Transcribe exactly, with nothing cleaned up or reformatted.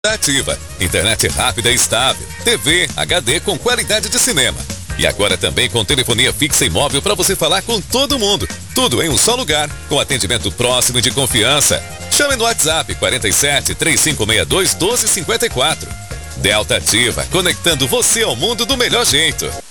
Ativa, internet rápida e estável, T V, H D com qualidade de cinema. E agora também com telefonia fixa e móvel para você falar com todo mundo. Tudo em um só lugar, com atendimento próximo e de confiança. Chame no WhatsApp quarenta e sete, três cinco seis dois, um dois cinco quatro. Delta Ativa, conectando você ao mundo do melhor jeito.